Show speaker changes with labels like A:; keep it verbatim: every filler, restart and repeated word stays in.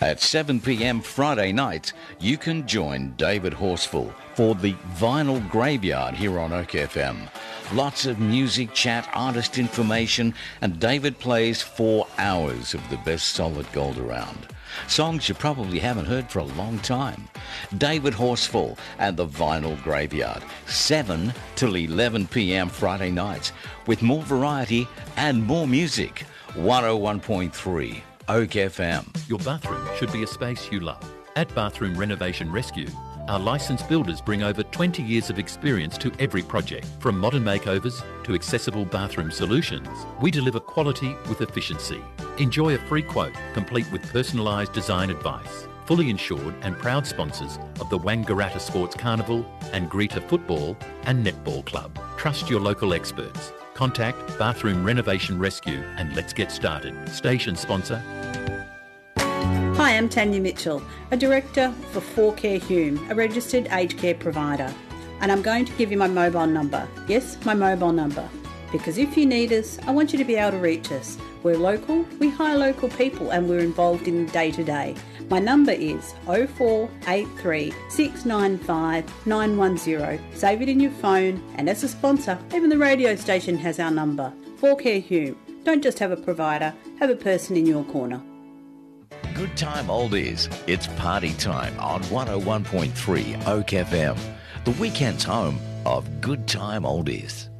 A: At seven p m Friday night, you can join David Horsfall for the Vinyl Graveyard here on Oak F M. Lots of music, chat, artist information, and David plays four hours of the best solid gold around. Songs you probably haven't heard for a long time. David Horsfall and the Vinyl Graveyard, seven till eleven p m Friday nights, with more variety and more music. one oh one point three Oak F M.
B: Your bathroom should be a space you love. At Bathroom Renovation Rescue, our licensed builders bring over twenty years of experience to every project. From modern makeovers to accessible bathroom solutions, we deliver quality with efficiency. Enjoy a free quote, complete with personalised design advice. Fully insured and proud sponsors of the Wangaratta Sports Carnival and Greta Football and Netball Club. Trust your local experts. Contact Bathroom Renovation Rescue and let's get started. Station sponsor.
C: Hi, I'm Tanya Mitchell, a director for four Care Hume, a registered aged care provider. And I'm going to give you my mobile number. Yes, my mobile number. Because if you need us, I want you to be able to reach us. We're local, we hire local people and we're involved in day-to-day. My number is oh four eight three, six nine five, nine one zero. Save it in your phone, and as a sponsor, even the radio station has our number. four Care Hume. Don't just have a provider, have a person in your corner.
A: Good time oldies. It's party time on one oh one point three Oak F M. The weekend's home of Good Time Oldies.